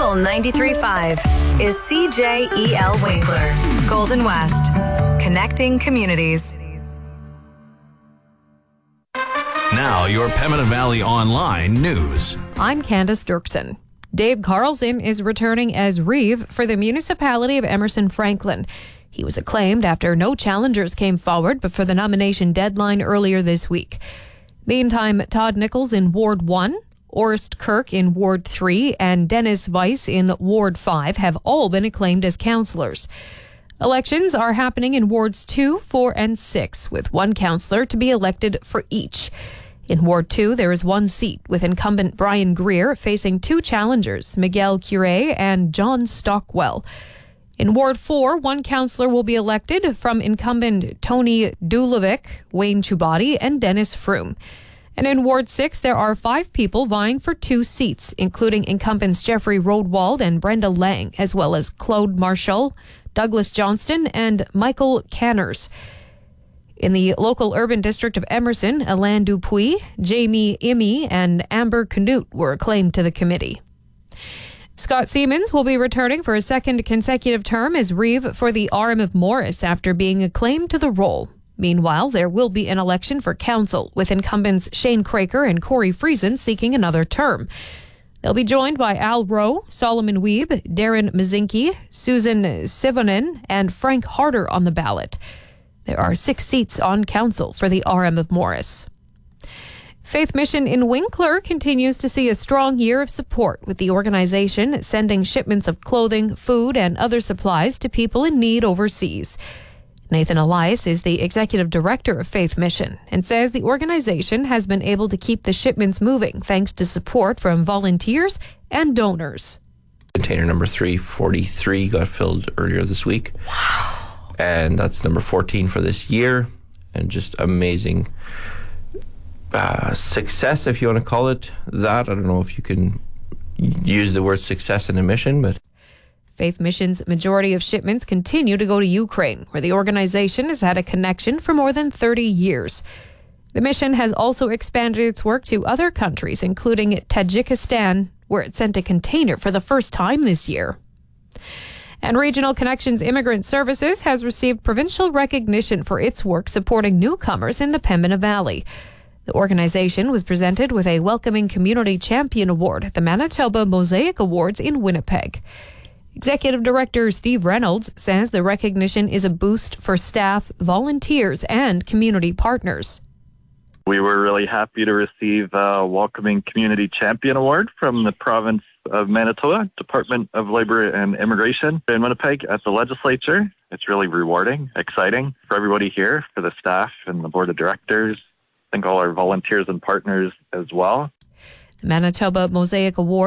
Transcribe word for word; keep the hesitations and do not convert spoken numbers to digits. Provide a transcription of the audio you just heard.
Local ninety-three point five is C J E L Winkler, Golden West, connecting communities. Now, your Pembina Valley Online news. I'm Candace Dirksen. Dave Carlson is returning as Reeve for the municipality of Emerson Franklin. He was acclaimed after no challengers came forward before the nomination deadline earlier this week. Meantime, Todd Nichols in Ward one, Orest Kirk in Ward three, and Dennis Weiss in Ward five have all been acclaimed as councillors. Elections are happening in Wards two, four, and six, with one councillor to be elected for each. In Ward two, there is one seat, with incumbent Brian Greer facing two challengers, Miguel Cure and John Stockwell. In Ward four, one councillor will be elected from incumbent Tony Dulovic, Wayne Chubati, and Dennis Froome. And in Ward six, there are five people vying for two seats, including incumbents Jeffrey Rodewald and Brenda Lang, as well as Claude Marshall, Douglas Johnston, and Michael Canners. In the local urban district of Emerson, Alain Dupuis, Jamie Imi, and Amber Canute were acclaimed to the committee. Scott Siemens will be returning for a second consecutive term as Reeve for the R M of Morris after being acclaimed to the role. Meanwhile, there will be an election for council, with incumbents Shane Craker and Corey Friesen seeking another term. They'll be joined by Al Rowe, Solomon Weeb, Darren Mazinki, Susan Sivonen, and Frank Harder on the ballot. There are six seats on council for the R M of Morris. Faith Mission in Winkler continues to see a strong year of support, with the organization sending shipments of clothing, food, and other supplies to people in need overseas. Nathan Elias is the executive director of Faith Mission and says the organization has been able to keep the shipments moving thanks to support from volunteers and donors. Container number three forty-three got filled earlier this week. Wow. And that's number fourteen for this year. And just amazing uh, success, if you want to call it that. I don't know if you can use the word success in a mission, but Faith Mission's majority of shipments continue to go to Ukraine, where the organization has had a connection for more than thirty years. The mission has also expanded its work to other countries, including Tajikistan, where it sent a container for the first time this year. And Regional Connections Immigrant Services has received provincial recognition for its work supporting newcomers in the Pembina Valley. The organization was presented with a Welcoming Community Champion Award at the Manitoba Mosaic Awards in Winnipeg. Executive Director Steve Reynolds says the recognition is a boost for staff, volunteers, and community partners. We were really happy to receive a Welcoming Community Champion Award from the province of Manitoba, Department of Labour and Immigration in Winnipeg at the legislature. It's really rewarding, exciting for everybody here, for the staff and the board of directors. I think all our volunteers and partners as well. The Manitoba Mosaic Award